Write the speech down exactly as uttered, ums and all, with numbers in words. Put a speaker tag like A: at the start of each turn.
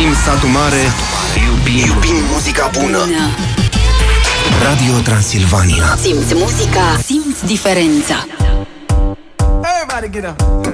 A: Iubim Satu Mare, iubim, iubim muzica bună. Radio Transilvania.
B: Simți muzica, simți diferența.
C: Everybody get up.